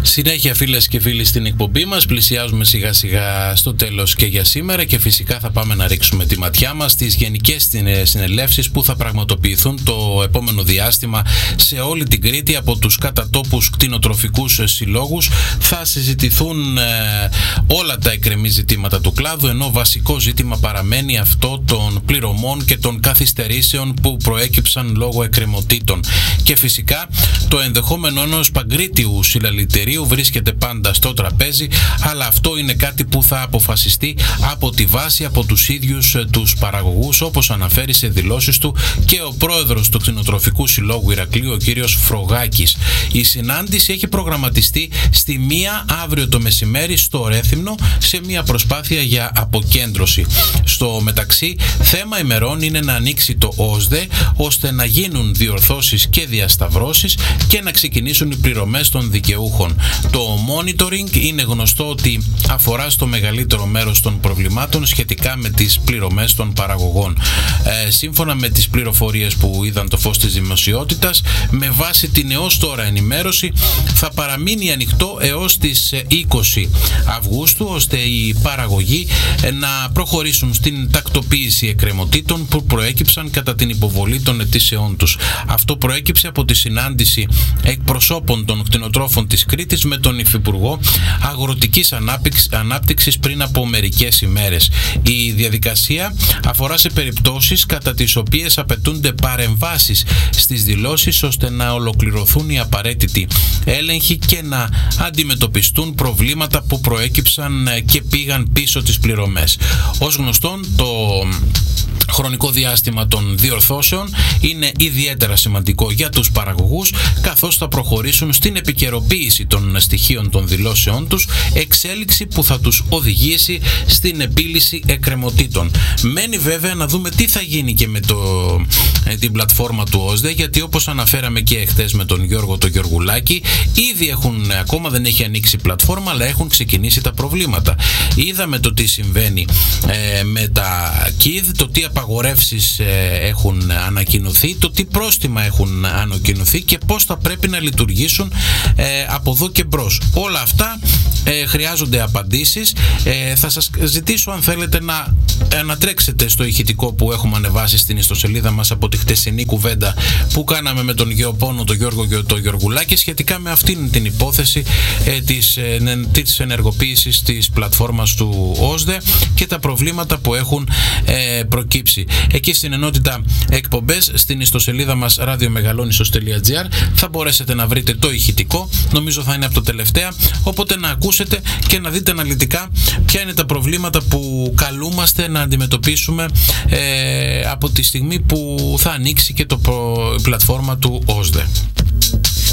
Συνέχεια, φίλες και φίλοι, στην εκπομπή μας. Πλησιάζουμε σιγά σιγά στο τέλος και για σήμερα και φυσικά θα πάμε να ρίξουμε τη ματιά μας στις γενικές συνελεύσεις που θα πραγματοποιηθούν το επόμενο διάστημα σε όλη την Κρήτη από τους κατατόπους κτηνοτροφικούς συλλόγους. Θα συζητηθούν όλα τα εκκρεμή ζητήματα του κλάδου, ενώ βασικό ζήτημα παραμένει αυτό των πληρωμών και των καθυστερήσεων που προέκυψαν λόγω εκκρεμωτήτων. Και φυσικά το ενδεχόμενο ενός παγκρίτιου συλλαλητηρίου βρίσκεται πάντα στο τραπέζι, αλλά αυτό είναι κάτι που θα αποφασιστεί από τη βάση, από τους ίδιους τους παραγωγούς, όπως αναφέρει σε δηλώσεις του και ο πρόεδρος του Κτηνοτροφικού Συλλόγου Ηρακλείου, ο κύριος Φρογάκης. Η συνάντηση έχει προγραμματιστεί στη 1 αύριο το μεσημέρι στο Ρέθυμνο, σε μια προσπάθεια για αποκέντρωση. Στο μεταξύ, θέμα ημερών είναι να ανοίξει το ΟΣΔΕ, ώστε να γίνουν διορθώσεις και διασταυρώσεις και να ξεκινήσουν οι πληρωμές των δικαιούχων. Το monitoring είναι γνωστό ότι αφορά στο μεγαλύτερο μέρος των προβλημάτων σχετικά με τις πληρωμές των παραγωγών. Σύμφωνα με τις πληροφορίες που είδαν το φως της δημοσιότητας, με βάση την έως τώρα ενημέρωση, θα παραμείνει ανοιχτό έως τις 20 Αυγούστου, ώστε οι παραγωγοί να προχωρήσουν στην τακτοποίηση εκκρεμωτήτων που προέκυψαν κατά την υποβολή των αιτήσεών τους. Αυτό προέκυψε από τη συνάντηση εκπροσώπων των κτηνοτρόφων της Κρήτης με τον Υφυπουργό Αγροτικής Ανάπτυξης πριν από μερικές ημέρες. Η διαδικασία αφορά σε περιπτώσεις κατά τις οποίες απαιτούνται παρεμβάσεις στις δηλώσεις, ώστε να ολοκληρωθούν οι απαραίτητοι έλεγχοι και να αντιμετωπιστούν προβλήματα που προέκυψαν και πήγαν πίσω τις πληρωμές. Ως γνωστόν, το χρονικό διάστημα των διορθώσεων είναι ιδιαίτερα σημαντικό για τους παραγωγούς, καθώς θα προχωρήσουν στην επικαιροποίηση των στοιχείων των δηλώσεών τους, εξέλιξη που θα τους οδηγήσει στην επίλυση εκκρεμωτήτων. Μένει βέβαια να δούμε τι θα γίνει και με την πλατφόρμα του ΟΣΔΕ, γιατί όπως αναφέραμε και εχθές με τον Γιώργο τον Γεωργουλάκη, ήδη ακόμα δεν έχει ανοίξει η πλατφόρμα, αλλά έχουν ξεκινήσει τα προβλήματα. Είδαμε το τι συμβαίνει με τα ΚΙΔ, το τι απαγορεύσεις έχουν ανακοινωθεί, το τι πρόστιμα έχουν ανακοινωθεί και πώς θα πρέπει να λειτουργήσουν από εδώ και μπρος. Όλα αυτά χρειάζονται απαντήσεις. Θα σας ζητήσω, αν θέλετε, να τρέξετε στο ηχητικό που έχουμε ανεβάσει στην ιστοσελίδα μας από τη χτεσινή κουβέντα που κάναμε με τον Γεωπόνο, τον Γιώργο και τον Γεωργουλάκη, σχετικά με αυτήν την υπόθεση της ενεργοποίησης της πλατφόρμας του ΟΣΔΕ και τα προβλήματα που έχουν προκύψει. Εκεί στην ενότητα εκπομπές, στην ιστοσελίδα μας radiomegalonissos.gr, θα μπορέσετε να βρείτε το ηχητικό. Νομίζω θα είναι από το τελευταία, οπότε να ακούσετε και να δείτε αναλυτικά ποια είναι τα προβλήματα που καλούμαστε να αντιμετωπίσουμε από τη στιγμή που θα ανοίξει και η πλατφόρμα του ΟΣΔΕ.